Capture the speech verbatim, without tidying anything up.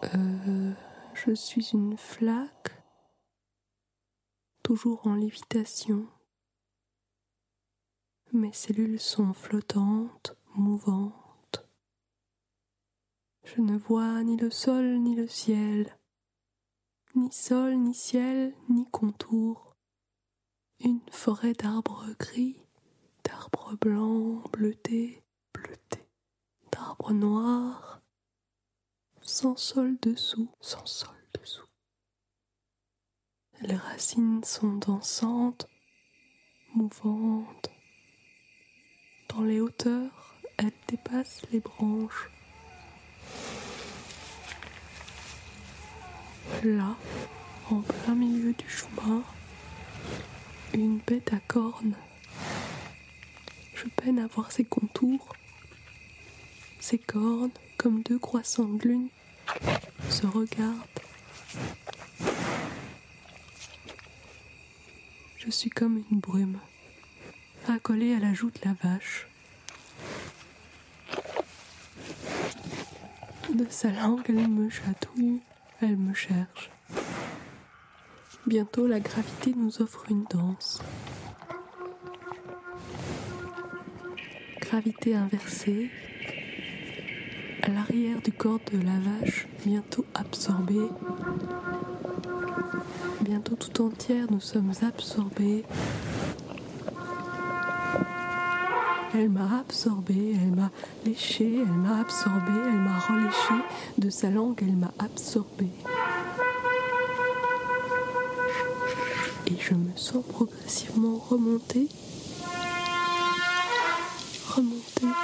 Euh, je suis une flaque, toujours en lévitation. Mes cellules sont flottantes, mouvantes. Je ne vois ni le sol ni le ciel, ni sol ni ciel ni contour. Une forêt d'arbres gris, d'arbres blancs, bleutés, bleutés, d'arbres noirs, sans sol dessous, sans sol dessous. Les racines sont dansantes, mouvantes. Dans les hauteurs, elles dépassent les branches. Là, en plein milieu du chemin, une bête à cornes. Je peine à voir ses contours. Ses cornes, comme deux croissants de lune, se regardent. Je suis comme une brume, accolée à la joue de la vache. De sa langue, elle me chatouille, elle me cherche. Bientôt, la gravité nous offre une danse. Gravité inversée, à l'arrière du corps de la vache, bientôt absorbée. Bientôt tout entière, nous sommes absorbés. Elle m'a absorbée, elle m'a léché, elle m'a absorbée, elle m'a reléché. De sa langue, elle m'a absorbée. Et je me sens progressivement remonter, remonter,